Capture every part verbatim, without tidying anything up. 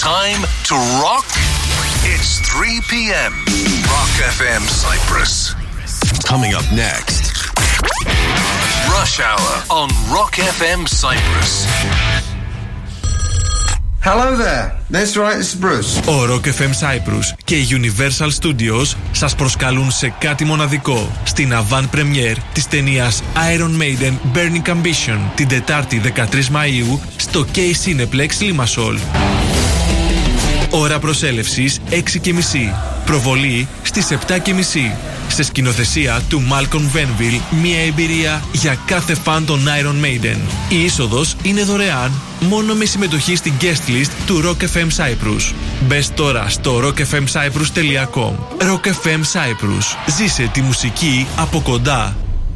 time to rock? It's three p.m. Rock εφ εμ Cyprus. Coming up next. Rush Hour on Rock εφ εμ Cyprus. Hello there. That's right, it's Bruce. Ο Rock εφ εμ Cyprus και η Universal Studios σας προσκαλούν σε κάτι μοναδικό στην avant premiere της ταινίας Iron Maiden Burning Ambition την Τετάρτη δεκατρείς Μαΐου στο K Cineplex Limassol. Ώρα προσέλευσης έξι και μισή. Προβολή στις επτά και μισή. Σε σκηνοθεσία του Malcolm Venville, μια εμπειρία για κάθε φαν των Iron Maiden. Η είσοδος είναι δωρεάν, μόνο με συμμετοχή στην guest list του Rock εφ εμ Cyprus. Μπες τώρα στο rock f m cyprus dot com. Rock εφ εμ Cyprus. Ζήσε τη μουσική από κοντά.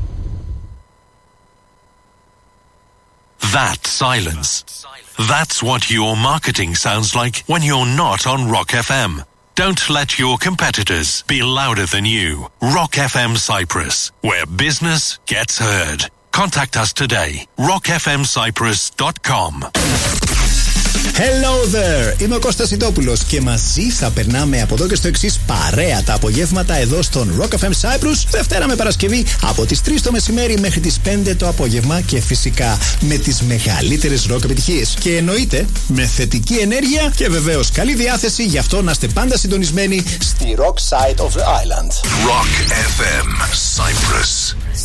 That silence. That's what your marketing sounds like when you're not on Rock εφ εμ. Don't let your competitors be louder than you. Rock εφ εμ Cyprus, where business gets heard. Contact us today. rock f m cyprus dot com. Hello there! Είμαι ο Κώστας Σιτόπουλος και μαζί θα περνάμε από εδώ και στο εξής παρέα τα απογεύματα εδώ στον Rock εφ εμ Cyprus, Δευτέρα με Παρασκευή από τις τρεις το μεσημέρι μέχρι τις πέντε το απόγευμα και φυσικά με τις μεγαλύτερες rock επιτυχίες. Και εννοείται με θετική ενέργεια και βεβαίως καλή διάθεση, γι' αυτό να είστε πάντα συντονισμένοι στη Rock Side of the Island. Rock εφ εμ Cyprus.